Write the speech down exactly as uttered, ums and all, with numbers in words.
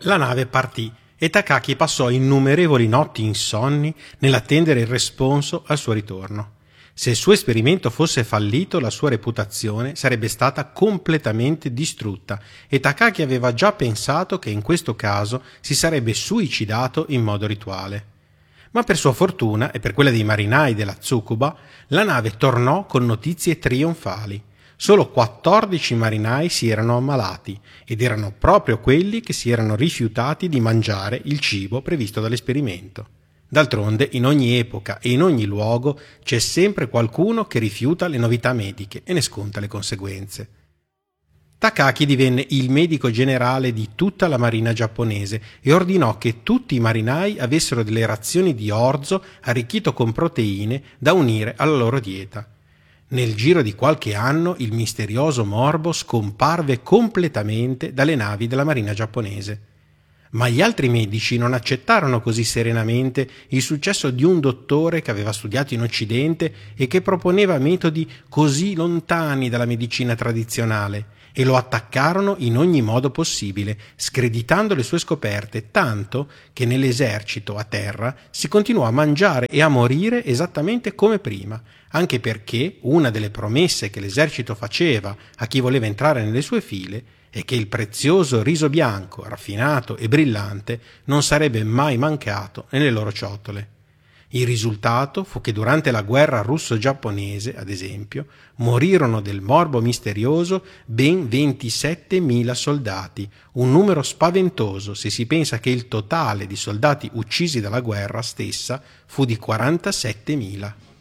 La nave partì e Takaki passò innumerevoli notti insonni nell'attendere il responso al suo ritorno. Se il suo esperimento fosse fallito, la sua reputazione sarebbe stata completamente distrutta e Takaki aveva già pensato che in questo caso si sarebbe suicidato in modo rituale. Ma per sua fortuna e per quella dei marinai della Tsukuba, la nave tornò con notizie trionfali. Solo quattordici marinai si erano ammalati ed erano proprio quelli che si erano rifiutati di mangiare il cibo previsto dall'esperimento. D'altronde, in ogni epoca e in ogni luogo c'è sempre qualcuno che rifiuta le novità mediche e ne sconta le conseguenze. Takaki divenne il medico generale di tutta la marina giapponese e ordinò che tutti i marinai avessero delle razioni di orzo arricchito con proteine da unire alla loro dieta. Nel giro di qualche anno il misterioso morbo scomparve completamente dalle navi della marina giapponese. Ma gli altri medici non accettarono così serenamente il successo di un dottore che aveva studiato in Occidente e che proponeva metodi così lontani dalla medicina tradizionale e lo attaccarono in ogni modo possibile, screditando le sue scoperte, tanto che nell'esercito a terra si continuò a mangiare e a morire esattamente come prima, anche perché una delle promesse che l'esercito faceva a chi voleva entrare nelle sue file è che il prezioso riso bianco, raffinato e brillante non sarebbe mai mancato nelle loro ciotole. Il risultato fu che durante la guerra russo-giapponese, ad esempio, morirono del morbo misterioso ben ventisettemila soldati, un numero spaventoso se si pensa che il totale di soldati uccisi dalla guerra stessa fu di quarantasettemila.